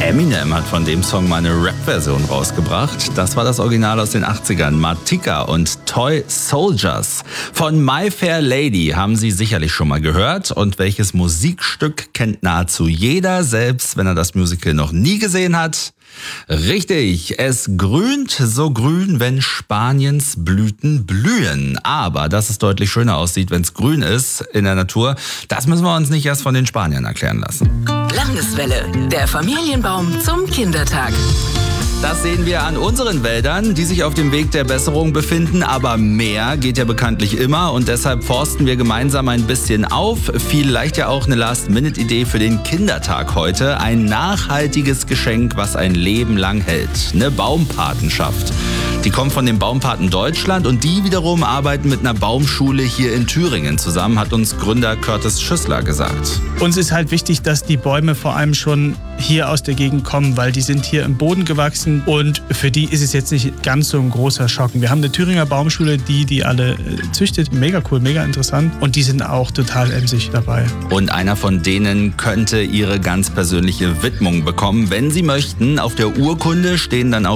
Eminem hat von dem Song mal eine Rap-Version rausgebracht. Das war das Original aus den 80ern. Martika und Toy Soldiers. Von My Fair Lady haben Sie sicherlich schon mal gehört. Und welches Musikstück kennt nahezu jeder, selbst wenn er das Musical noch nie gesehen hat? Richtig, es grünt so grün, wenn Spaniens Blüten blühen. Aber dass es deutlich schöner aussieht, wenn es grün ist in der Natur, das müssen wir uns nicht erst von den Spaniern erklären lassen. Landeswelle, der Familienbaum zum Kindertag. Das sehen wir an unseren Wäldern, die sich auf dem Weg der Besserung befinden. Aber mehr geht ja bekanntlich immer und deshalb forsten wir gemeinsam ein bisschen auf. Vielleicht ja auch eine Last-Minute-Idee für den Kindertag heute. Ein nachhaltiges Geschenk, was ein Leben lang hält. Eine Baumpatenschaft. Die kommt von den Baumpaten Deutschland und die wiederum arbeiten mit einer Baumschule hier in Thüringen zusammen, hat uns Gründer Curtis Schüssler gesagt. Uns ist halt wichtig, dass die Bäume vor allem schon hier aus der Gegend kommen, weil die sind hier im Boden gewachsen und für die ist es jetzt nicht ganz so ein großer Schock. Wir haben eine Thüringer Baumschule, die alle züchtet. Mega cool, mega interessant und die sind auch total emsig dabei. Und einer von denen könnte ihre ganz persönliche Widmung bekommen, wenn Sie möchten. Auf der Urkunde stehen dann auch